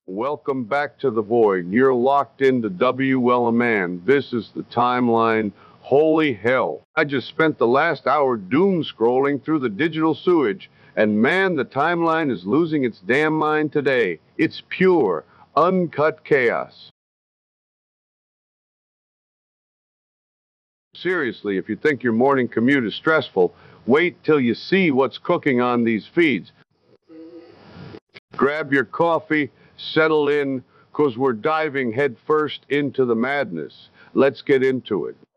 Welcome back to the void. You're locked into WLMan. This is the timeline. Holy hell. I just spent the last hour doom scrolling through the digital sewage, and man, the timeline is losing its damn mind today. It's pure, uncut chaos. Seriously, if you think your morning commute is stressful, wait till you see what's cooking on these feeds. Grab your coffee, settle in, because we're diving headfirst into the madness. Let's get into it.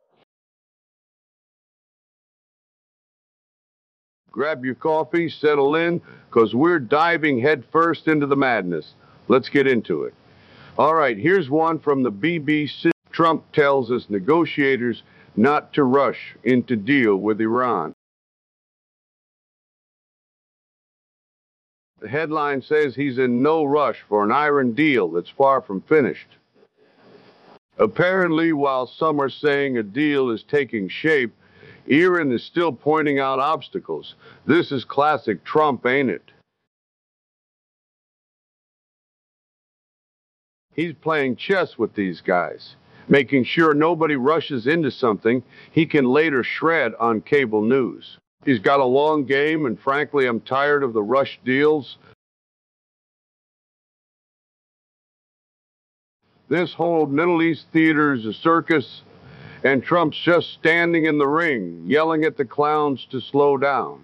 Grab your coffee, settle in, because we're diving headfirst into the madness. Let's get into it. All right, here's one from the BBC. Trump tells us negotiators not to rush into deal with Iran. The headline says he's in no rush for an iron deal that's far from finished. Apparently, while some are saying a deal is taking shape, Iran is still pointing out obstacles. This is classic Trump, ain't it? He's playing chess with these guys, making sure nobody rushes into something he can later shred on cable news. He's got a long game, and frankly, I'm tired of the rush deals. This whole Middle East theater is a circus, and Trump's just standing in the ring, yelling at the clowns to slow down.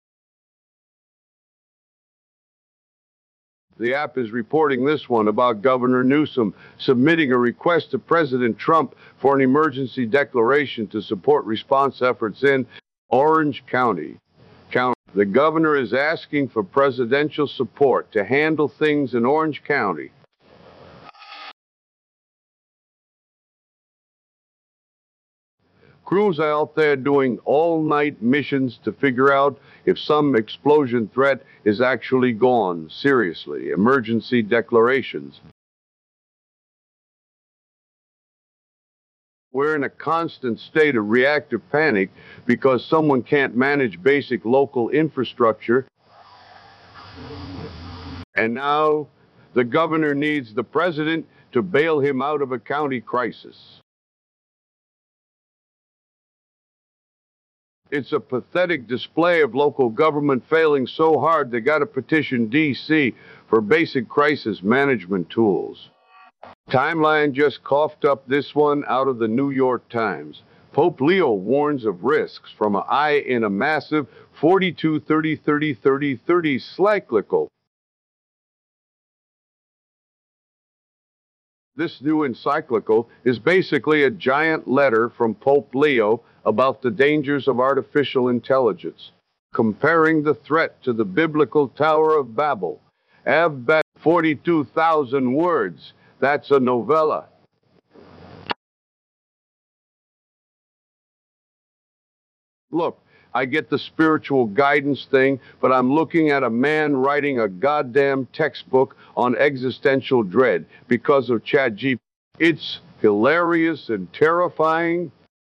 The app is reporting this one about Governor Newsom submitting a request to President Trump for an emergency declaration to support response efforts in Orange County. The governor is asking for presidential support to handle things in Orange County. Crews out there doing all-night missions to figure out if some explosion threat is actually gone. Seriously, emergency declarations. We're in a constant state of reactive panic because someone can't manage basic local infrastructure. And now the governor needs the president to bail him out of a county crisis. It's a pathetic display of local government failing so hard they got to petition D.C. for basic crisis management tools. Timeline just coughed up this one out of the New York Times. Pope Leo warns of risks from an eye in a massive 42-30-30-30-30 cyclical. This new encyclical is basically a giant letter from Pope Leo about the dangers of artificial intelligence, comparing the threat to the biblical Tower of Babel. 42,000 words. That's a novella. Look, I get the spiritual guidance thing, but I'm looking at a man writing a goddamn textbook on existential dread because of ChatGPT. It's hilarious and terrifying.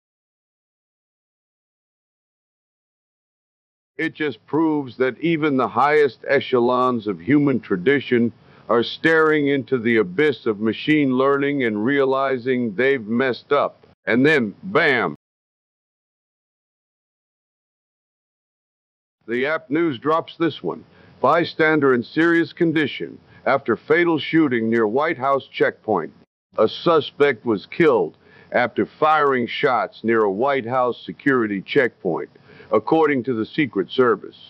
It just proves that even the highest echelons of human tradition are staring into the abyss of machine learning and realizing they've messed up. And then, bam! The App News drops this one. Bystander in serious condition after fatal shooting near White House checkpoint. A suspect was killed after firing shots near a White House security checkpoint, according to the Secret Service.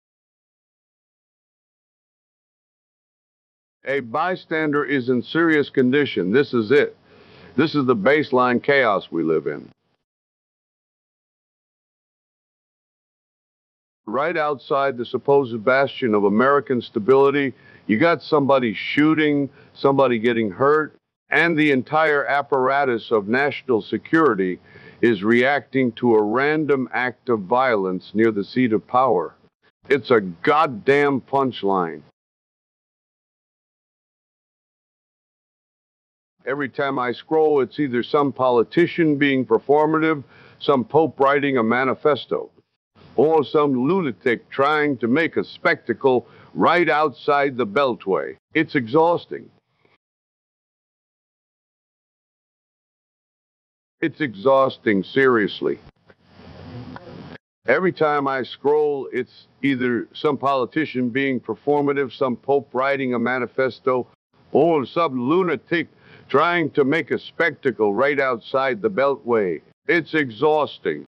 A bystander is in serious condition. This is it. This is the baseline chaos we live in. Right outside the supposed bastion of American stability, you got somebody shooting, somebody getting hurt, and the entire apparatus of national security is reacting to a random act of violence near the seat of power. It's a goddamn punchline. Every time I scroll, it's either some politician being performative, some pope writing a manifesto, or some lunatic trying to make a spectacle right outside the Beltway. It's exhausting. It's exhausting, seriously. Every time I scroll, it's either some politician being performative, some pope writing a manifesto, or some lunatic trying to make a spectacle right outside the Beltway. It's exhausting.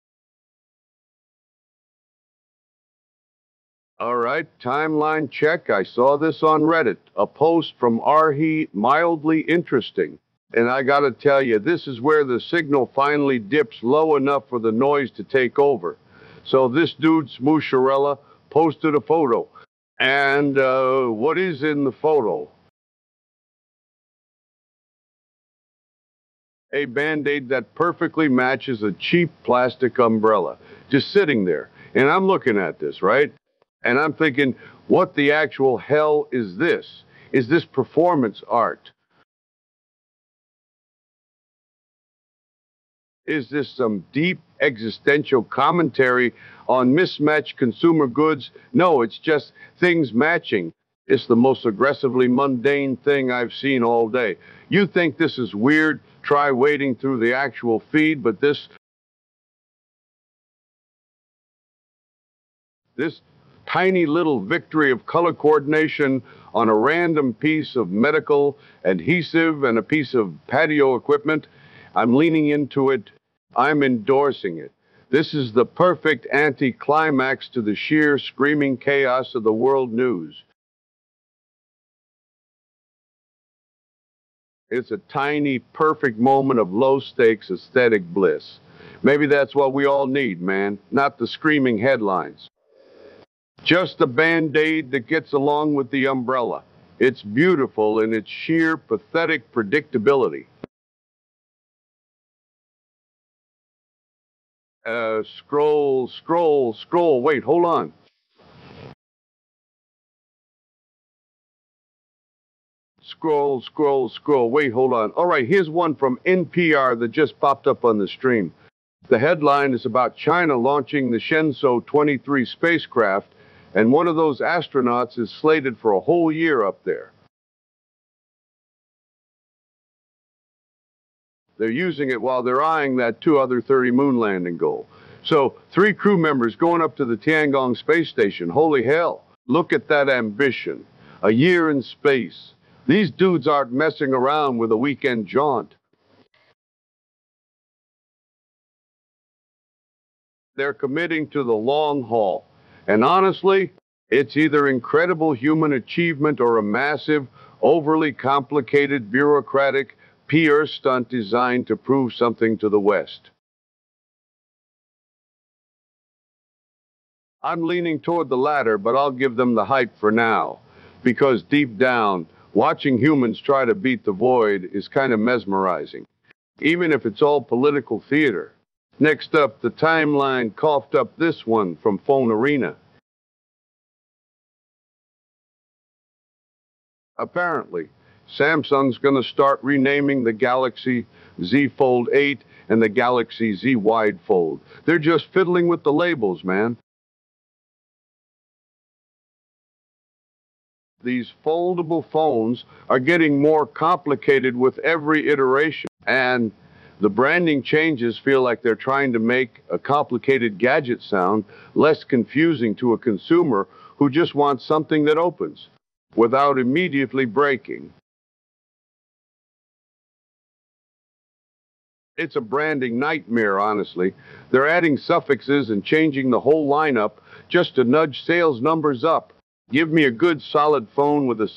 All right, timeline check. I saw this on Reddit, a post from Arhi, mildly interesting. And I gotta tell you, this is where the signal finally dips low enough for the noise to take over. So this dude, Smoosharella, posted a photo. And what is in the photo? A Band-Aid that perfectly matches a cheap plastic umbrella, just sitting there. And I'm looking at this, right? And I'm thinking, what the actual hell is this? Is this performance art? Is this some deep existential commentary on mismatched consumer goods? No, it's just things matching. It's the most aggressively mundane thing I've seen all day. You think this is weird? Try wading through the actual feed, but this tiny little victory of color coordination on a random piece of medical adhesive and a piece of patio equipment, I'm leaning into it. I'm endorsing it. This is the perfect anticlimax to the sheer screaming chaos of the world news. It's a tiny, perfect moment of low-stakes aesthetic bliss. Maybe that's what we all need, man, not the screaming headlines. Just a Band-Aid that gets along with the umbrella. It's beautiful in its sheer, pathetic predictability. Scroll. Wait, hold on. Scroll. Wait, hold on. All right, here's one from NPR that just popped up on the stream. The headline is about China launching the Shenzhou 23 spacecraft, and one of those astronauts is slated for a whole year up there. They're using it while they're eyeing that 2030 moon landing goal. So, 3 crew members going up to the Tiangong space station. Holy hell, look at that ambition. A year in space. These dudes aren't messing around with a weekend jaunt. They're committing to the long haul. And honestly, it's either incredible human achievement or a massive, overly complicated, bureaucratic PR stunt designed to prove something to the West. I'm leaning toward the latter, but I'll give them the hype for now. Because deep down, watching humans try to beat the void is kind of mesmerizing, even if it's all political theater. Next up, the timeline coughed up this one from Phone Arena. Apparently, Samsung's going to start renaming the Galaxy Z Fold 8 and the Galaxy Z Wide Fold. They're just fiddling with the labels, man. These foldable phones are getting more complicated with every iteration, and the branding changes feel like they're trying to make a complicated gadget sound less confusing to a consumer who just wants something that opens without immediately breaking. It's a branding nightmare, honestly. They're adding suffixes and changing the whole lineup just to nudge sales numbers up. Give me a good solid phone with a